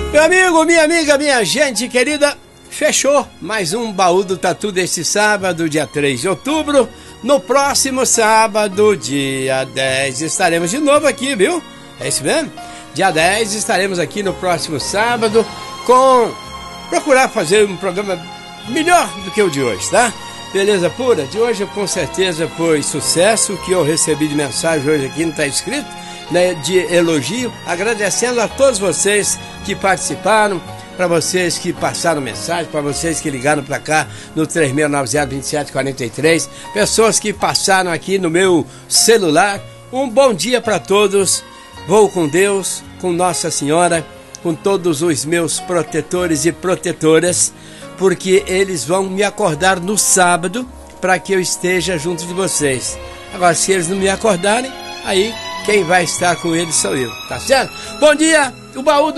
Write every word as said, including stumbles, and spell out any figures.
Meu amigo, minha amiga, minha gente querida, fechou mais um Baú do Tatu deste sábado, dia três de outubro. No próximo sábado, dia dez, estaremos de novo aqui, viu? É isso mesmo? Dia dez estaremos aqui no próximo sábado com... procurar fazer um programa melhor do que o de hoje, tá? Beleza pura? De hoje com certeza foi sucesso. O que eu recebi de mensagem hoje aqui não está escrito, né, de elogio, agradecendo a todos vocês que participaram, para vocês que passaram mensagem, para vocês que ligaram para cá no três seis nove zero, dois sete quatro três, pessoas que passaram aqui no meu celular. Um bom dia para todos, vou com Deus, com Nossa Senhora, com todos os meus protetores e protetoras, porque eles vão me acordar no sábado para que eu esteja junto de vocês. Agora, se eles não me acordarem, aí quem vai estar com eles sou eu, tá certo? Bom dia, o baú do